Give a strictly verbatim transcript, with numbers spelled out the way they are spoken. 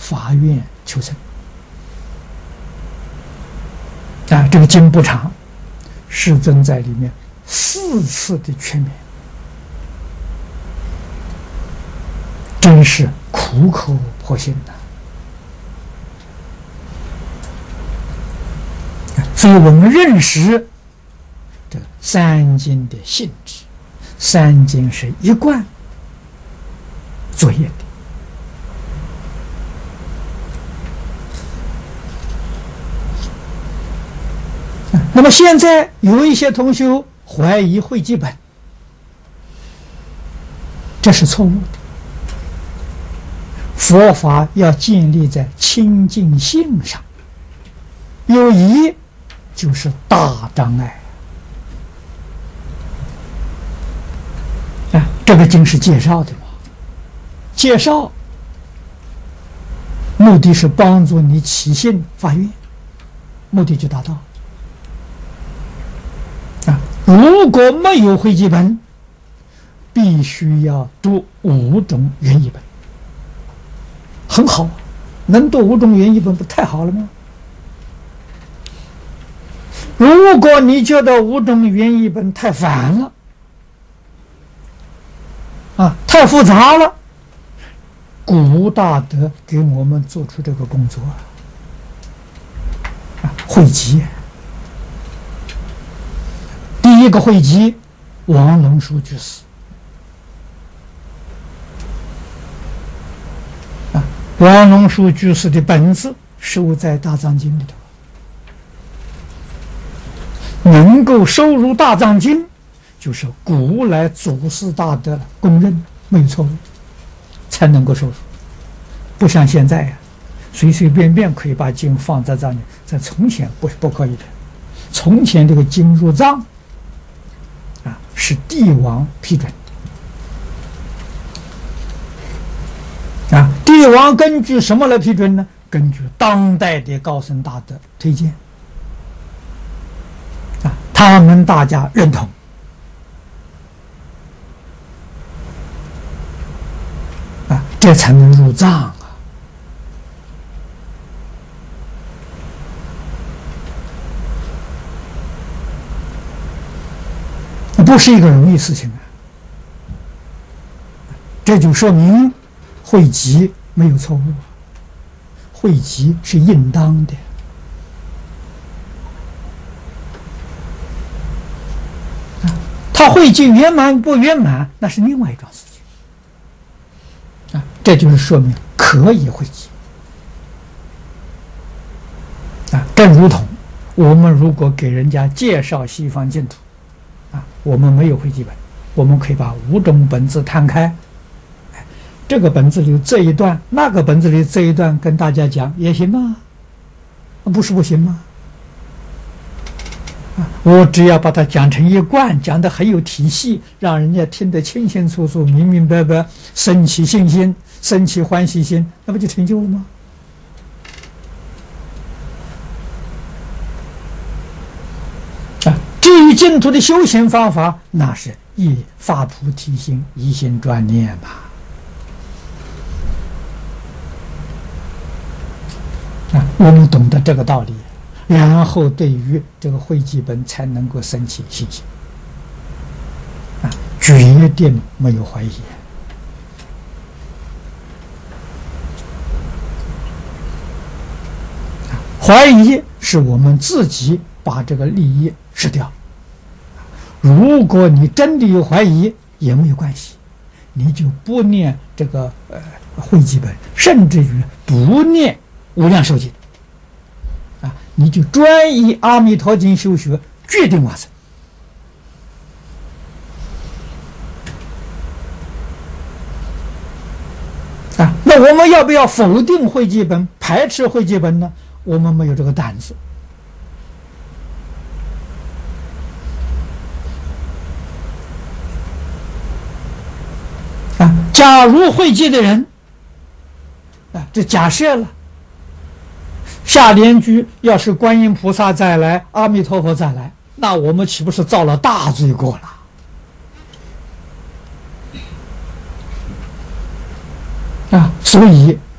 发愿求生。啊，这个经不长，世尊在里面四次的劝勉，真是苦口婆心呐。所以我们认识这三经的性质，三经是一贯作业的。那么现在有一些同学怀疑会集本，这是错误的。佛法要建立在清净性上，有疑就是大障碍。啊，这个经是介绍的嘛，介绍目的是帮助你起信发愿，目的就达到。如果没有会集本，必须要读五种原译本，很好，能读五种原译本不太好了吗？如果你觉得五种原译本太烦了，啊，太复杂了，古大德给我们做出这个工作啊，汇集。第一个汇集，王龙树居士啊，王龙树居士的本子收在大藏经里头，能够收入大藏经，就是古来祖师大德公认没有错误，才能够收入。不像现在呀、啊，随随便便可以把经放在藏里，在从前不不可以的。从前这个经入藏啊，是帝王批准的啊。帝王根据什么来批准呢？根据当代的高僧大德推荐啊，他们大家认同啊，这才能入藏啊。不是一个容易事情啊，这就说明汇集没有错误，汇集是应当的。他汇集圆满不圆满，那是另外一桩事情啊。这就是说明可以汇集啊，更如同我们如果给人家介绍西方净土。啊，我们没有汇集本，我们可以把五种本子摊开，这个本子里这一段，那个本子里这一段跟大家讲也行吗？不是不行吗？啊，我只要把它讲成一贯，讲得很有体系，让人家听得清清楚楚、明明白白，生起信心，生起欢喜心，那不就成就了吗？至于净土的修行方法，那是以发菩提心，一心专念嘛。啊，我们懂得这个道理，然后对于这个汇集本才能够升起信心。啊，决定没有怀疑。啊，怀疑是我们自己把这个利益失掉。如果你真的有怀疑，也没有关系，你就不念这个呃汇集本，甚至于不念无量寿经啊，你就专以阿弥陀经修学，决定往生啊。那我们要不要否定汇集本，排斥汇集本呢？我们没有这个胆子。假如汇集的人啊，这假设了，下联句要是观音菩萨再来，阿弥陀佛再来，那我们岂不是造了大罪过了啊？所以